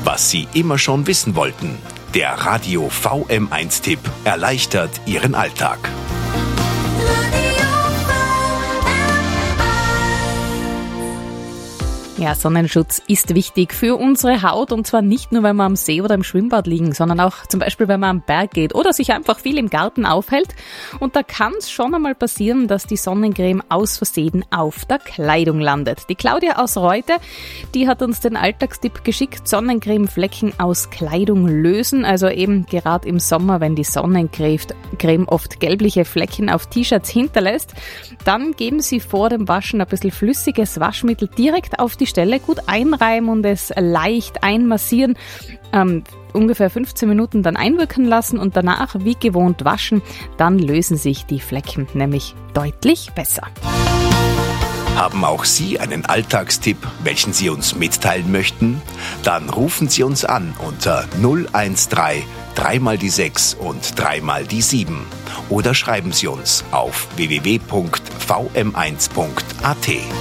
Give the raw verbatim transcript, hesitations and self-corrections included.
Was Sie immer schon wissen wollten. Der Radio V M eins Tipp erleichtert Ihren Alltag. Ja, Sonnenschutz ist wichtig für unsere Haut und zwar nicht nur, wenn wir am See oder im Schwimmbad liegen, sondern auch zum Beispiel, wenn man am Berg geht oder sich einfach viel im Garten aufhält. Und da kann es schon einmal passieren, dass die Sonnencreme aus Versehen auf der Kleidung landet. Die Claudia aus Reute, die hat uns den Alltagstipp geschickt, Sonnencremeflecken aus Kleidung lösen. Also eben gerade im Sommer, wenn die Sonnencreme oft gelbliche Flecken auf T-Shirts hinterlässt, dann geben Sie vor dem Waschen ein bisschen flüssiges Waschmittel direkt auf die Stelle, gut einreiben und es leicht einmassieren, ähm, ungefähr fünfzehn Minuten dann einwirken lassen und danach wie gewohnt waschen. Dann lösen sich die Flecken nämlich deutlich besser. Haben auch Sie einen Alltagstipp, welchen Sie uns mitteilen möchten? Dann rufen Sie uns an unter null eins drei, dreimal die sechs und dreimal die sieben oder schreiben Sie uns auf w w w punkt v m eins punkt a t.